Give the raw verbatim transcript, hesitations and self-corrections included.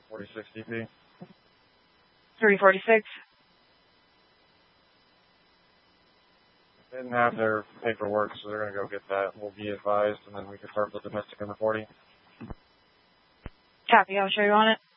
forty-six D P. three forty-six. They didn't have their paperwork, so they're going to go get that. We'll be advised, and then we can start the domestic in the forty. Copy, I'll show you on it.